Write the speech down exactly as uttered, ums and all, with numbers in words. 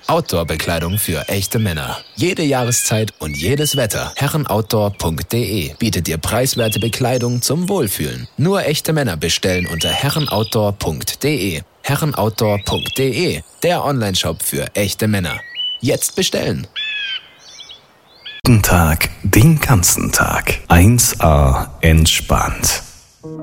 Outdoor-Bekleidung für echte Männer. Jede Jahreszeit und jedes Wetter. herrenoutdoor punkt de bietet dir preiswerte Bekleidung zum Wohlfühlen. Nur echte Männer bestellen unter herrenoutdoor punkt de. herrenoutdoor punkt de, der Onlineshop für echte Männer. Jetzt bestellen! Guten Tag, den ganzen Tag. eins A entspannt.